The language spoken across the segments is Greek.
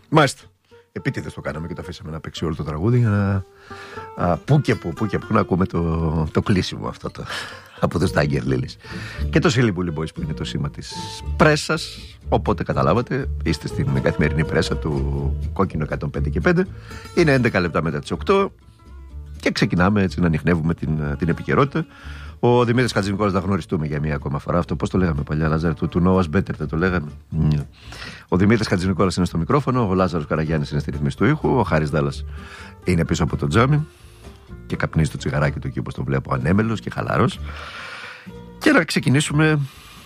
Μάλιστα. Επίτηδες το κάναμε και το αφήσαμε να παίξει όλο το τραγούδι για να. Πού και πού να ακούμε το κλείσιμο αυτό από τους Tiger Lilies. Και το Silly Bully Boys που είναι το σήμα της πρέσας. Οπότε καταλάβατε, είστε στην καθημερινή πρέσα του Κόκκινο 105 και 5. Είναι 11 λεπτά μετά τις 8 και ξεκινάμε έτσι να ανιχνεύουμε την επικαιρότητα. Ο Δημήτρης Χατζηνικόλας, να γνωριστούμε για μία ακόμα φορά. Αυτό πώς το λέγαμε παλιά, Λάζαρ, του know us better, δεν το λέγαμε. Ο Δημήτρης Χατζηνικόλας είναι στο μικρόφωνο, ο Λάζαρος Καραγιάννης είναι στη ρυθμίση του ήχου, ο Χάρης Δάλλας είναι πίσω από το τζάμι και καπνίζει το τσιγαράκι του εκεί, όπως το βλέπω, ανέμελος και χαλαρός. Και να ξεκινήσουμε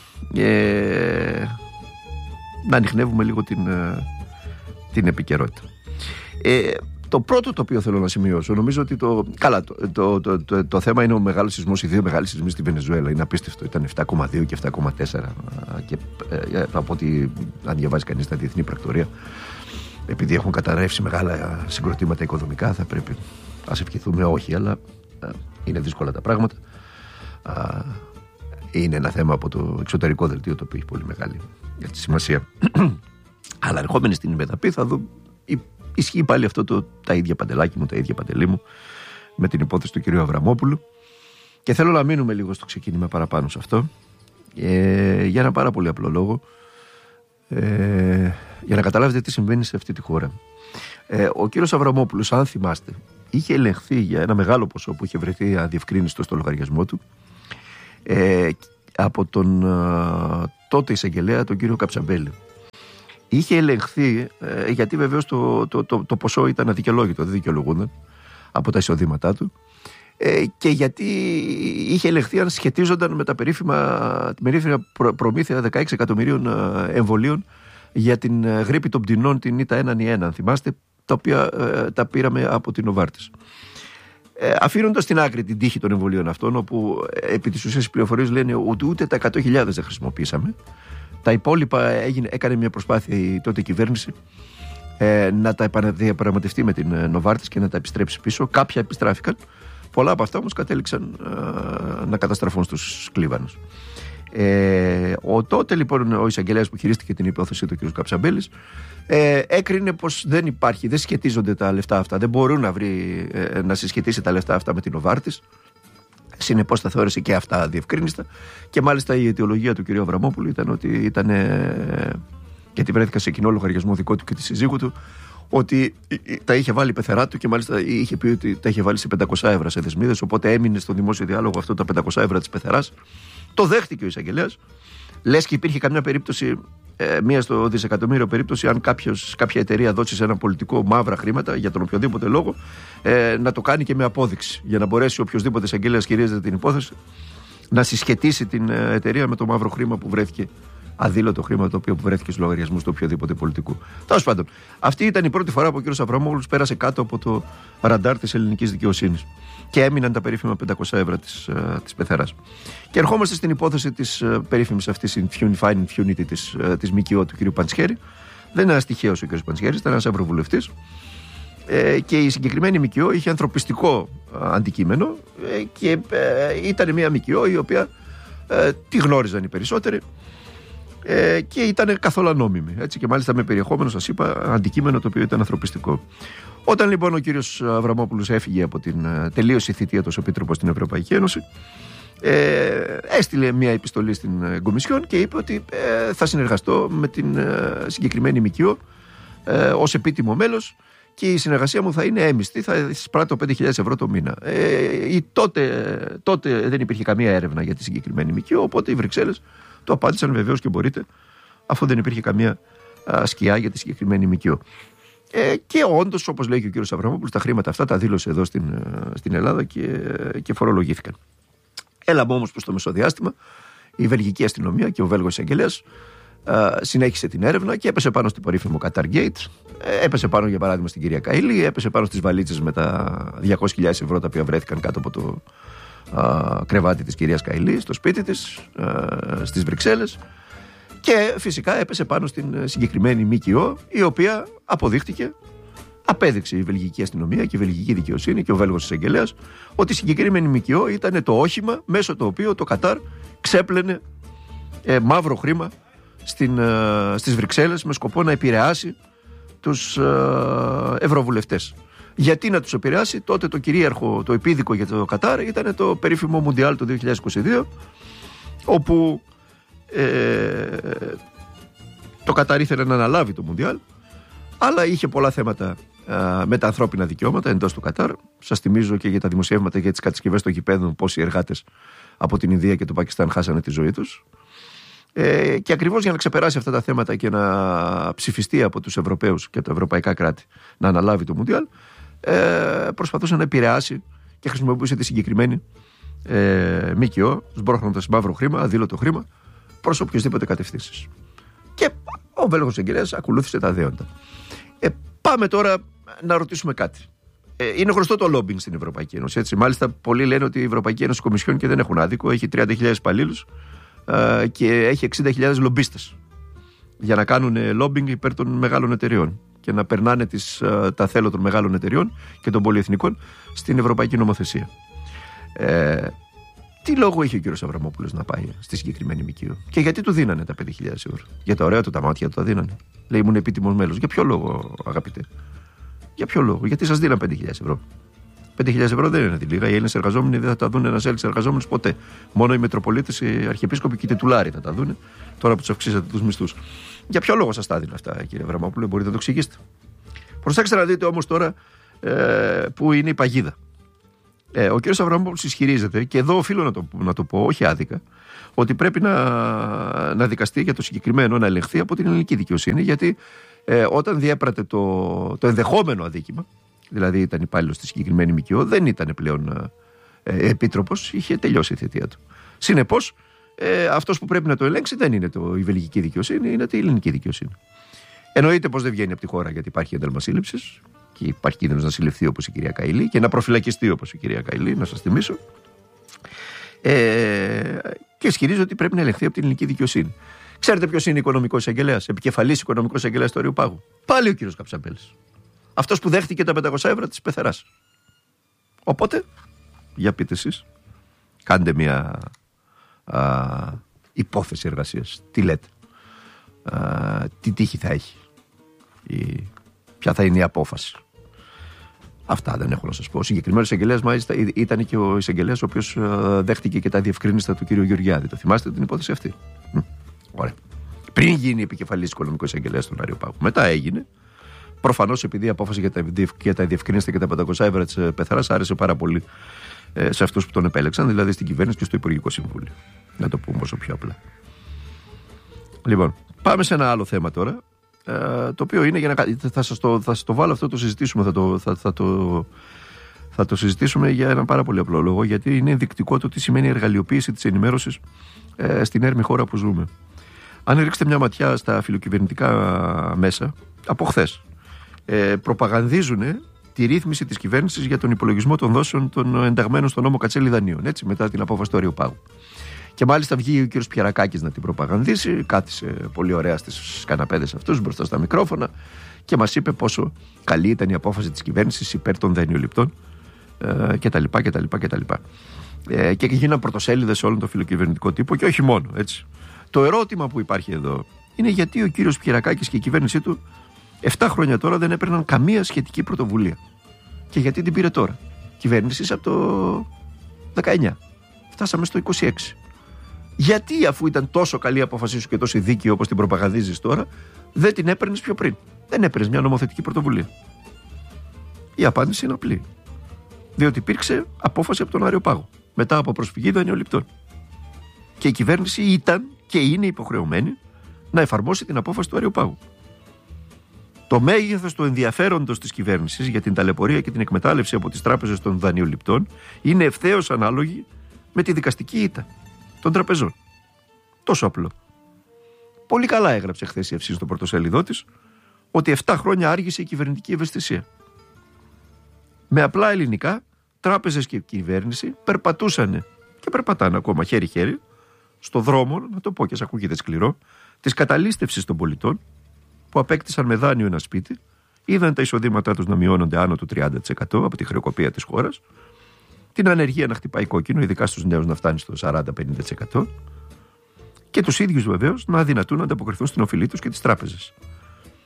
να ανιχνεύουμε λίγο την επικαιρότητα. Το πρώτο το οποίο θέλω να σημειώσω, νομίζω ότι το θέμα είναι ο μεγάλος σεισμός, οι δύο μεγάλοι σεισμοί στη Βενεζουέλα. Είναι απίστευτο. Ήταν 7,2 και 7,4. Και από ότι αν διαβάζει κανείς τα διεθνή πρακτορία, επειδή έχουν καταρρεύσει μεγάλα συγκροτήματα οικοδομικά, θα πρέπει να σε ευχηθούμε όχι, αλλά είναι δύσκολα τα πράγματα. Είναι ένα θέμα από το εξωτερικό δελτίο, το οποίο έχει πολύ μεγάλη σημασία. Αλλά ερχόμενοι στην Ιμεδαπή θα δω. Ισχύει πάλι αυτό τα ίδια παντελάκι μου, τα ίδια παντελή μου με την υπόθεση του κυρίου Αβραμόπουλου. Και θέλω να μείνουμε λίγο στο ξεκίνημα παραπάνω σε αυτό, για ένα πάρα πολύ απλό λόγο, για να καταλάβετε τι συμβαίνει σε αυτή τη χώρα. Ο κύριος Αβραμόπουλος, αν θυμάστε, είχε ελεγχθεί για ένα μεγάλο ποσό που είχε βρεθεί αδιευκρίνιστο στο λογαριασμό του από τον τότε εισαγγελέα, τον κύριο Καψαμπέλη. Είχε ελεγχθεί, γιατί βεβαίως το ποσό ήταν αδικαιολόγητο, δεν δικαιολογούνταν από τα εισοδήματά του, και γιατί είχε ελεγχθεί αν σχετίζονταν με την περίφημα προμήθεια 16 εκατομμυρίων εμβολίων για την γρίπη των πτηνών, την ΙΤΑ1N1, αν θυμάστε, τα οποία τα πήραμε από την Νοβάρτις. Αφήνοντας στην άκρη την τύχη των εμβολίων αυτών, όπου επί της ουσίας οι πληροφορίες λένε ότι ούτε τα 100.000 δεν χρησιμοποίησαμε. Τα υπόλοιπα έκανε μια προσπάθεια η τότε κυβέρνηση να τα επαναδιαπραγματευτεί με την Νοβάρτις και να τα επιστρέψει πίσω. Κάποια επιστράφηκαν. Πολλά από αυτά όμως κατέληξαν να καταστραφούν στους κλίβανους. Τότε λοιπόν ο εισαγγελέας που χειρίστηκε την υπόθεση του κ. Καψαμπέλης έκρινε πως δεν σχετίζονται τα λεφτά αυτά. Δεν μπορούν να συσχετίσει τα λεφτά αυτά με την Νοβάρτις. Συνεπώς τα θεώρησε και αυτά αδιευκρίνιστα. Και μάλιστα η αιτιολογία του κ. Αβραμόπουλου ήταν ότι ήταν, γιατί βρέθηκα σε κοινό λογαριασμό δικό του και τη συζύγου του, ότι τα είχε βάλει πεθερά του και μάλιστα είχε πει ότι τα είχε βάλει σε 500 ευρώ σε δεσμίδες. Οπότε έμεινε στο δημόσιο διάλογο αυτό τα 500 ευρώ της πεθεράς. Το δέχτηκε ο εισαγγελέας. Λες και υπήρχε καμιά περίπτωση, μία στο δισεκατομμύριο περίπτωση, αν κάποια εταιρεία δώσει σε ένα πολιτικό μαύρα χρήματα για τον οποιοδήποτε λόγο, να το κάνει και με απόδειξη. Για να μπορέσει οποιοδήποτε εισαγγελέας χειρίζεται την υπόθεση να συσχετίσει την εταιρεία με το μαύρο χρήμα που βρέθηκε, αδήλωτο χρήμα το οποίο βρέθηκε στους λογαριασμούς του οποιοδήποτε πολιτικού. Τέλος πάντων, αυτή ήταν η πρώτη φορά που ο κ. Αβραμόπουλος πέρασε κάτω από το ραντάρ της ελληνικής δικαιοσύνης. Και έμειναν τα περίφημα 500 ευρώ της πεθεράς. Και ερχόμαστε στην υπόθεση της περίφημης αυτής fine impunity της ΜΚΟ του κ. Παντσχέρη. Δεν είναι ένας τυχαίος ο κ. Παντσχέρης, ήταν ένας ευρωβουλευτής. Και η συγκεκριμένη ΜΚΟ είχε ανθρωπιστικό αντικείμενο και ήταν μια ΜΚΟ η οποία τη γνώριζαν οι περισσότεροι και ήταν καθόλου ανόμιμη. Έτσι, και μάλιστα με περιεχόμενο, σας είπα, αντικείμενο το οποίο ήταν ανθρωπιστικό. Όταν λοιπόν ο κύριος Αβραμόπουλος έφυγε από την τελείωση θητεία του ως επίτροπος στην Ευρωπαϊκή Ένωση, έστειλε μια επιστολή στην Κομισιόν και είπε ότι θα συνεργαστώ με την συγκεκριμένη ΜΚΟ ως επίτιμο μέλος και η συνεργασία μου θα είναι έμιστη, θα εισπράττω 5.000 ευρώ το μήνα. Τότε δεν υπήρχε καμία έρευνα για τη συγκεκριμένη ΜΚΟ, οπότε οι Βρυξέλλες το απάντησαν βεβαίως και μπορείτε, αφού δεν υπήρχε καμία σκιά για τη συγκεκριμένη ΜΚΟ. Και όντως, όπως λέει και ο κύριος Αβραμόπουλος, τα χρήματα αυτά τα δήλωσε εδώ στην Ελλάδα και φορολογήθηκαν. Έλαμε όμως προς το μεσοδιάστημα, η βελγική αστυνομία και ο Βέλγος εισαγγελέας συνέχισε την έρευνα και έπεσε πάνω στο περίφημο Qatar Gate, έπεσε πάνω για παράδειγμα στην κυρία Καηλή, έπεσε πάνω στις βαλίτσες με τα 200.000 ευρώ τα οποία βρέθηκαν κάτω από το κρεβάτι της κυρίας Καηλή, στο σπίτι της, στις Βρυξέλλες. Και φυσικά έπεσε πάνω στην συγκεκριμένη ΜΚΟ, η οποία απέδειξε η βελγική αστυνομία και η βελγική δικαιοσύνη και ο Βέλγος εισαγγελέας ότι η συγκεκριμένη ΜΚΟ ήταν το όχημα μέσω το οποίο το Κατάρ ξέπλαινε μαύρο χρήμα στις Βρυξέλλες με σκοπό να επηρεάσει τους ευρωβουλευτές. Γιατί να τους επηρεάσει? Τότε το κυρίαρχο, το επίδικο για το Κατάρ ήταν το περίφημο Μουντιάλ του 2022, όπου το Κατάρ ήθελε να αναλάβει το Μουντιάλ, αλλά είχε πολλά θέματα με τα ανθρώπινα δικαιώματα εντός του Κατάρ. Σας θυμίζω και για τα δημοσιεύματα για τις κατασκευές των γηπέδων, πόσοι εργάτες από την Ινδία και το Πακιστάν χάσανε τη ζωή τους. Και ακριβώς για να ξεπεράσει αυτά τα θέματα και να ψηφιστεί από τους Ευρωπαίους και τα ευρωπαϊκά κράτη να αναλάβει το Μουντιάλ, προσπαθούσε να επηρεάσει και χρησιμοποιούσε τη συγκεκριμένη ΜΚΟ, σμπρώχνοντας μαύρο χρήμα, αδήλωτο χρήμα, προς οποιοσδήποτε κατευθύνσεις. Και ο Βέλγος Εγγελέας ακολούθησε τα δέοντα. Πάμε τώρα να ρωτήσουμε κάτι. Είναι γνωστό το lobbying στην Ευρωπαϊκή Ένωση. Έτσι. Μάλιστα, πολλοί λένε ότι η Ευρωπαϊκή Ένωση Κομισιόν και δεν έχουν άδικο. Έχει 30.000 υπαλλήλους και έχει 60.000 λομπίστες για να κάνουν lobbying υπέρ των μεγάλων εταιριών και να περνάνε τα θέλω των μεγάλων εταιριών και των πολυεθνικών στην Ευρωπαϊκή Νομοθεσία. Τι λόγο είχε ο κύριος Αβραμόπουλος να πάει στη συγκεκριμένη ΜΚΟ και γιατί του δίνανε τα 5.000 ευρώ? Για τα ωραία του τα μάτια του τα δίνανε. Λέει, ήμουν επίτιμος μέλος. Για ποιο λόγο, αγαπητέ? Για ποιο λόγο? Γιατί σας δίναν 5.000 ευρώ. 5.000 ευρώ δεν είναι λίγα. Οι Έλληνες εργαζόμενοι δεν θα τα δουν ένας Έλληνας εργαζόμενος ποτέ. Μόνο οι Μητροπολίτες, οι Αρχιεπίσκοποι και οι τιτουλάροι θα τα δουν τώρα που τους αυξήσατε τους μισθούς. Για ποιο λόγο σας τα δίνουν αυτά, κύριε Αβραμόπουλε? Μπορείτε να το εξηγήσετε? Προσέξτε να δείτε όμως τώρα που είναι η παγίδα. Ο κ. Αβραμόπουλος ισχυρίζεται, και εδώ οφείλω να το πω, όχι άδικα, ότι πρέπει να δικαστεί για το συγκεκριμένο, να ελεγχθεί από την ελληνική δικαιοσύνη, γιατί όταν διέπρατε το ενδεχόμενο αδίκημα, δηλαδή ήταν υπάλληλος στη συγκεκριμένη ΜΚΟ, δεν ήταν πλέον επίτροπος, είχε τελειώσει η θητεία του. Συνεπώς, αυτός που πρέπει να το ελέγξει δεν είναι η βελγική δικαιοσύνη, είναι η ελληνική δικαιοσύνη. Εννοείται πως δεν βγαίνει από τη χώρα γιατί υπάρχει ένταλμα σύλληψης και υπάρχει κίνδυνος να συλληφθεί όπως η κυρία Καηλή και να προφυλακιστεί όπως η κυρία Καηλή, να σας θυμίσω. Και ισχυρίζει ότι πρέπει να ελεγχθεί από την ελληνική δικαιοσύνη. Ξέρετε ποιος είναι οικονομικός εισαγγελέας, επικεφαλής οικονομικός εισαγγελέας του Αριοπάγου? Πάλι ο κύριος Καψαμπέλης. Αυτός που δέχτηκε τα 500 ευρώ της πεθεράς. Οπότε, για πείτε εσείς, κάντε μια υπόθεση εργασίας. Τι λέτε? Τι τύχη θα έχει? Ποια θα είναι η απόφαση? Αυτά δεν έχω να σας πω. Ο συγκεκριμένος εισαγγελέας μάλιστα ήταν και ο εισαγγελέας ο οποίος δέχτηκε και τα διευκρίνηστα του κύριου Γεωργιάδη. Το θυμάστε την υπόθεση αυτή? Ωραία. Πριν γίνει επικεφαλής οικονομικός εισαγγελέας του Αριοπάγου. Μετά έγινε. Προφανώς επειδή η απόφαση για τα διευκρίνηστα και τα 500 ευρώ της πεθαράς άρεσε πάρα πολύ σε αυτούς που τον επέλεξαν, δηλαδή στην κυβέρνηση και στο Υπουργικό Συμβούλιο. Να το πούμε όσο πιο απλά. Λοιπόν, πάμε σε ένα άλλο θέμα τώρα. Το οποίο είναι θα σας το βάλω αυτό, το συζητήσουμε. Θα το συζητήσουμε για ένα πάρα πολύ απλό λόγο, γιατί είναι ενδεικτικό το τι σημαίνει η εργαλειοποίηση της ενημέρωσης στην έρμη χώρα που ζούμε. Αν ρίξετε μια ματιά στα φιλοκυβερνητικά μέσα, από χθες προπαγανδίζουν τη ρύθμιση της κυβέρνησης για τον υπολογισμό των δόσεων των ενταγμένων στον νόμο Κατσέλη δανείων, έτσι, μετά την απόφαση του Αριοπάγου. Και μάλιστα βγήκε ο κύριος Πιερακάκης να την προπαγανδίσει, κάθισε πολύ ωραία στις καναπέδες αυτούς μπροστά στα μικρόφωνα και μας είπε πόσο καλή ήταν η απόφαση της κυβέρνησης υπέρ των δανειοληπτών κτλ. Και γίναν πρωτοσέλιδες σε όλο το φιλοκυβερνητικό τύπο και όχι μόνο, έτσι. Το ερώτημα που υπάρχει εδώ είναι γιατί ο κύριος Πιερακάκης και η κυβέρνησή του 7 χρόνια τώρα δεν έπαιρναν καμία σχετική πρωτοβουλία. Και γιατί την πήρε τώρα? Κυβέρνηση από το 19. Φτάσαμε στο 26. Γιατί, αφού ήταν τόσο καλή η απόφασή σου και τόσο δίκαιη όπως την προπαγανδίζεις τώρα, δεν την έπαιρνες πιο πριν? Δεν έπαιρνες μια νομοθετική πρωτοβουλία? Η απάντηση είναι απλή. Διότι υπήρξε απόφαση από τον Αριοπάγο μετά από προσφυγή δανειοληπτών. Και η κυβέρνηση ήταν και είναι υποχρεωμένη να εφαρμόσει την απόφαση του Αριοπάγου. Το μέγεθος του ενδιαφέροντος της κυβέρνησης για την ταλαιπωρία και την εκμετάλλευση από τις τράπεζες των δανειοληπτών είναι ευθέως ανάλογη με τη δικαστική ήττα των τραπεζών. Τόσο απλό. Πολύ καλά έγραψε χθες η Ευσύ στο πρωτοσέλιδό της ότι 7 χρόνια άργησε η κυβερνητική ευαισθησία. Με απλά ελληνικά, τράπεζες και κυβέρνηση περπατούσαν και περπατάνε ακόμα χέρι-χέρι στο δρόμο, να το πω και σας ακούγεται σκληρό, της καταλήστευσης των πολιτών που απέκτησαν με δάνειο ένα σπίτι, είδαν τα εισοδήματά τους να μειώνονται άνω του 30% από τη χρεοκοπία της χώρας, την ανεργία να χτυπάει κόκκινο, ειδικά στους νέους να φτάνει στο 40-50%, και τους ίδιους βεβαίως να αδυνατούν να ανταποκριθούν στην οφειλή τους και τις τράπεζες.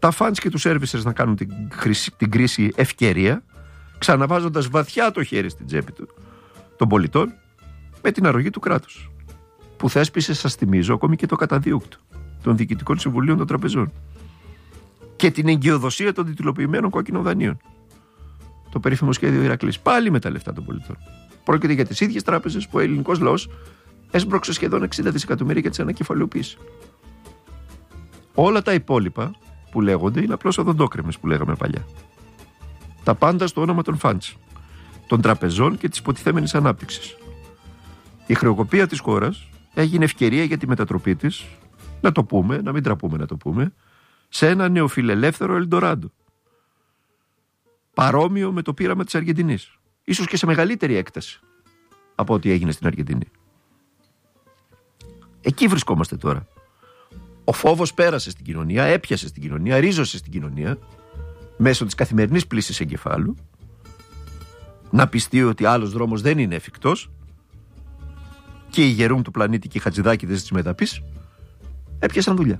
τα fans και τους servicers να κάνουν την κρίση ευκαιρία, ξαναβάζοντας βαθιά το χέρι στην τσέπη των πολιτών, με την αρρωγή του κράτους, που θέσπισε, σας θυμίζω, ακόμη και το καταδίωκτο των διοικητικών συμβουλίων των τραπεζών και την εγκυοδοσία των τιτλοποιημένων κόκκινων δανείων. Το περίφημο σχέδιο Ηρακλής, πάλι με τα λεφτά των πολιτών. Πρόκειται για τις ίδιες τράπεζες που ο ελληνικός λαός έσπρωξε σχεδόν 60 δισεκατομμύρια για τις ανακεφαλαιοποίησεις. Όλα τα υπόλοιπα που λέγονται είναι απλώς οδοντόκρεμες που λέγαμε παλιά. Τα πάντα στο όνομα των φαντς, των τραπεζών και της υποτιθέμενης ανάπτυξης. Η χρεοκοπία της χώρας έγινε ευκαιρία για τη μετατροπή της, να το πούμε, να μην τραπούμε να το πούμε, σε ένα νεοφιλελεύθερο Ελντοράντο. Παρόμοιο με το πείραμα της Αργεντινής. Ίσως και σε μεγαλύτερη έκταση από ό,τι έγινε στην Αργεντινή. Εκεί βρισκόμαστε τώρα. Ο φόβος πέρασε στην κοινωνία, έπιασε στην κοινωνία, ρίζωσε στην κοινωνία μέσω της καθημερινής πλύσης εγκεφάλου, να πιστεί ότι άλλος δρόμος δεν είναι εφικτός, και οι γερούν του πλανήτη και οι χατζηδάκηδες της μεταπής έπιασαν δουλειά.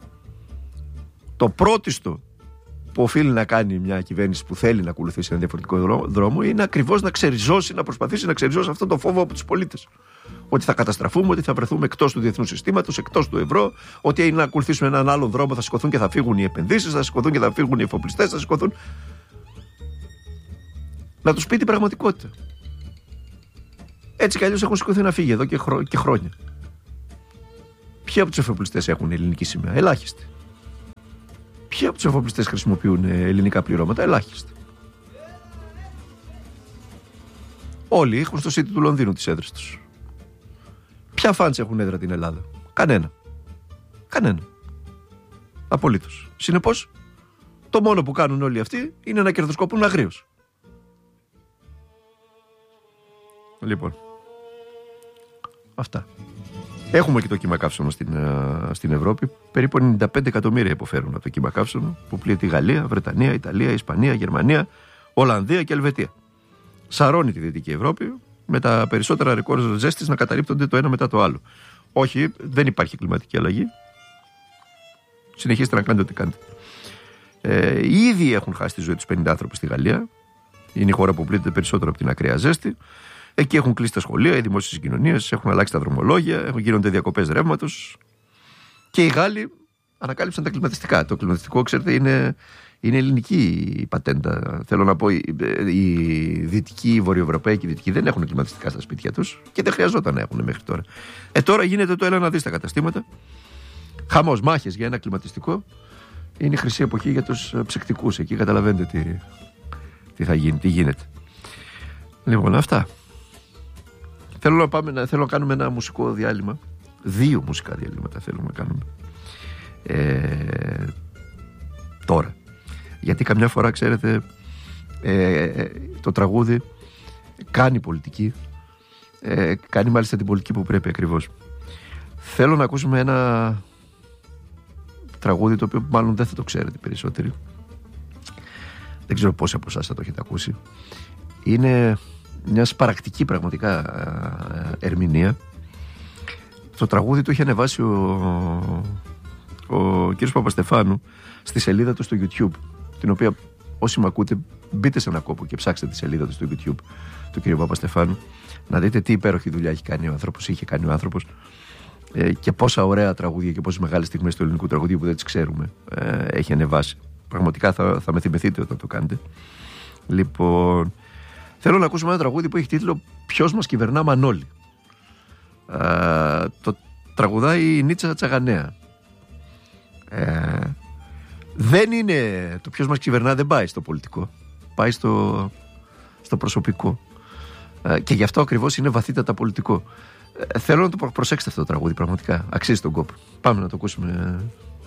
Το πρώτιστο που οφείλει να κάνει μια κυβέρνηση που θέλει να ακολουθήσει ένα διαφορετικό δρόμο είναι ακριβώς να ξεριζώσει, να προσπαθήσει να ξεριζώσει αυτό το φόβο από τους πολίτες. Ότι θα καταστραφούμε, ότι θα βρεθούμε εκτός του διεθνούς συστήματος, εκτός του ευρώ, ότι είναι να ακολουθήσουμε έναν άλλον δρόμο, θα σηκωθούν και θα φύγουν οι επενδύσεις, θα σηκωθούν και θα φύγουν οι εφοπλιστές, θα σηκωθούν. Να τους πει την πραγματικότητα. Έτσι κι αλλιώς έχουν σηκωθεί να φύγει εδώ και χρόνια. Ποιοι από τους εφοπλιστές έχουν ελληνική σημαία? Ελάχιστοι. Ποιοι από τους εφοπλιστές χρησιμοποιούν ελληνικά πληρώματα? Ελάχιστοι. Όλοι έχουν στο City του Λονδίνου τις έδρες τους. Ποια φαντς έχουν έδρα την Ελλάδα? Κανένα. Απολύτως. Συνεπώς, το μόνο που κάνουν όλοι αυτοί είναι να κερδοσκοπούν αγρίως. Λοιπόν, αυτά. Έχουμε και το κύμα καύσωνο στην Ευρώπη. Περίπου 95 εκατομμύρια υποφέρουν από το κύμα καύσωνο που πλήττει Γαλλία, Βρετανία, Ιταλία, Ισπανία, Γερμανία, Ολλανδία και Ελβετία. Σαρώνει τη Δυτική Ευρώπη με τα περισσότερα ρεκόρ ζέστης να καταρρίπτονται το ένα μετά το άλλο. Όχι, δεν υπάρχει κλιματική αλλαγή. Συνεχίστε να κάνετε ό,τι κάνετε. Ήδη έχουν χάσει τη ζωή τους 50 άνθρωποι στη Γαλλία. Είναι η χώρα που πλήττεται περισσότερο από την ακραία ζέστη. Εκεί έχουν κλείσει τα σχολεία, οι δημόσιες συγκοινωνίες, έχουν αλλάξει τα δρομολόγια, γίνονται διακοπές ρεύματος. Και οι Γάλλοι ανακάλυψαν τα κλιματιστικά. Το κλιματιστικό, ξέρετε, είναι ελληνική η πατέντα. Θέλω να πω, οι δυτικοί, οι βορειοευρωπαίοι και οι δυτικοί δεν έχουν κλιματιστικά στα σπίτια τους και δεν χρειαζόταν να έχουν μέχρι τώρα. Τώρα γίνεται το έλα να δεις τα καταστήματα. Χαμός, μάχες για ένα κλιματιστικό. Είναι η χρυσή εποχή για τους ψυκτικούς. Εκεί καταλαβαίνετε τι θα γίνει, τι γίνεται. Λοιπόν, αυτά. Θέλω να κάνουμε ένα μουσικό διάλειμμα. 2 μουσικά διαλύματα θέλουμε να κάνουμε. Τώρα. Γιατί καμιά φορά, ξέρετε, το τραγούδι κάνει πολιτική. Κάνει μάλιστα την πολιτική που πρέπει ακριβώς. Θέλω να ακούσουμε ένα τραγούδι το οποίο μάλλον δεν θα το ξέρετε περισσότεροι. Δεν ξέρω πόσοι από εσάς θα το έχετε ακούσει. Είναι μια σπαρακτική πραγματικά ερμηνεία. Το τραγούδι το είχε ανεβάσει ο κύριος Παπαστεφάνου στη σελίδα του στο YouTube, την οποία όσοι με ακούτε μπείτε σε ένα κόπο και ψάξτε τη σελίδα του στο YouTube του κύριου Παπαστεφάνου να δείτε τι υπέροχη δουλειά είχε κάνει ο άνθρωπος και πόσα ωραία τραγούδια και πόσες μεγάλες στιγμές του ελληνικού τραγουδιού που δεν τις ξέρουμε έχει ανεβάσει. Πραγματικά θα με θυμηθείτε όταν το κάνετε. Λοιπόν, θέλω να ακούσουμε ένα τραγούδι που έχει τίτλο «Ποιος μας κυβερνά Μανώλη». Το τραγουδάει η Νίτσα Τσαγανέα. Δεν είναι το ποιος μας κυβερνά, δεν πάει στο πολιτικό, πάει στο προσωπικό, και γι' αυτό ακριβώς είναι βαθύτατα πολιτικό. Θέλω να το προσέξετε αυτό το τραγούδι, πραγματικά αξίζει τον κόπο. Πάμε να το ακούσουμε.